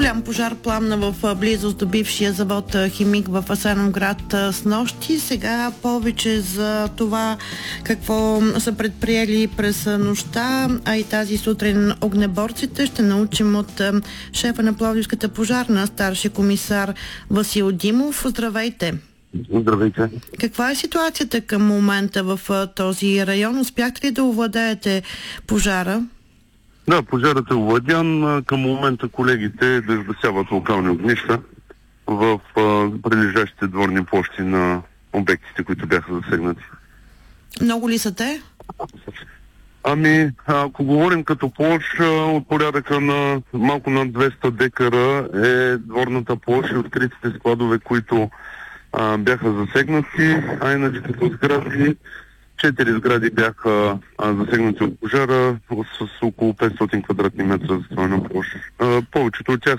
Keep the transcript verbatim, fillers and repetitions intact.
Голям пожар пламна в близост до бившия завод Химик в Асеновград с нощи. Сега повече за това какво са предприели през нощта, а и тази сутрин огнеборците ще научим от шефа на Пловдивската пожарна, старши комисар Васил Димов. Здравейте! Здравейте! Каква е ситуацията към момента в този район? Успяхте ли да овладеете пожара? Да, пожарът е овладян. Към момента колегите да изгасяват локални огнища в а, прилежащите дворни площи на обектите, които бяха засегнати. Много ли са те? Ами, ако говорим като площ, от порядъка на малко над двеста декара е дворната площ и откритите складове, които а, бяха засегнати, а иначе като сгради, четири сгради бяха а, засегнати от пожара с около петстотин квадратни метра застроена площ. А, повечето от тях